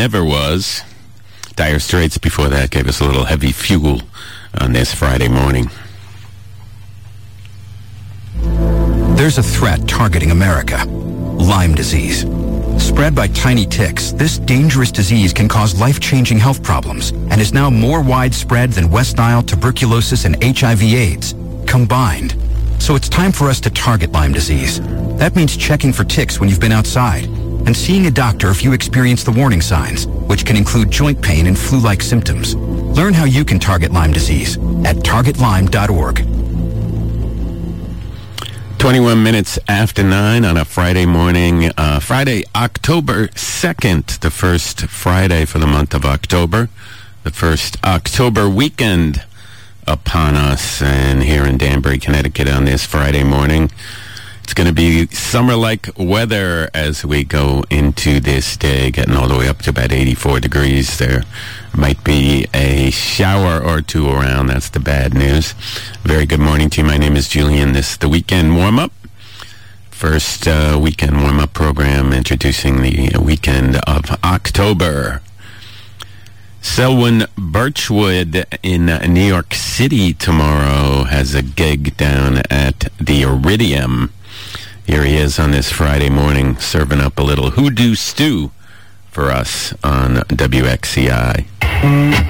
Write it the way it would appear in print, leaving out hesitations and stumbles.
Never Was. Dire Straits before that gave us a little Heavy Fuel on this Friday morning. There's a threat targeting America. Lyme disease. Spread by tiny ticks, this dangerous disease can cause life-changing health problems and is now more widespread than West Nile, tuberculosis, and HIV/AIDS combined. So it's time for us to target Lyme disease. That means checking for ticks when you've been outside and seeing a doctor if you experience the warning signs, which can include joint pain and flu-like symptoms. Learn how you can target Lyme disease at targetlyme.org. 21 minutes after 9 on a Friday morning, Friday, October 2nd, the first Friday for the month of October, the first October weekend upon us, and here in Danbury, Connecticut on this Friday morning. It's going to be summer-like weather as we go into this day, getting all the way up to about 84 degrees. There might be a shower or two around. That's the bad news. Very good morning to you. My name is Julian. This is the Weekend Warm-Up. First Weekend Warm-Up program introducing the weekend of October. Selwyn Birchwood in New York City tomorrow has a gig down at the Iridium. Here he is on this Friday morning, serving up a little hoodoo stew for us on WXCI.